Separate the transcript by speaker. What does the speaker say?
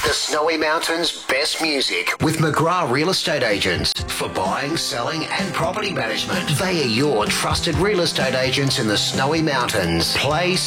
Speaker 1: The Snowy Mountains' best music with McGrath Real Estate Agents for buying, selling and property management. They are your trusted real estate agents in the Snowy Mountains. Play,